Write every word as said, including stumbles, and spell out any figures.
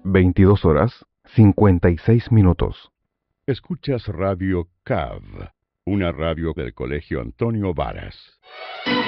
veintidós horas cincuenta y seis minutos. Escuchas Radio C A V, una radio del Colegio Antonio Varas.